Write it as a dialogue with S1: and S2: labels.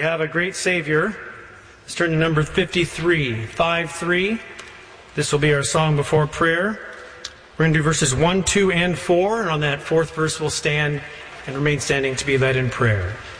S1: have a great Savior. Let's turn to number 53, 5-3. This will be our song before prayer. We're going to do verses 1, 2, and 4, and on that fourth verse we'll stand and remain standing to be led in prayer.